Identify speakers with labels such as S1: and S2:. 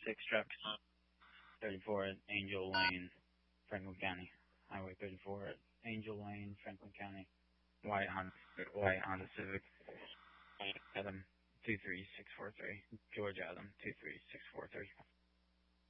S1: 6 traffic 34 at Angel Lane, Franklin County. Highway 34 at Angel Lane, Franklin County. White Honda Civic. Adam 23643. George Adam 23643.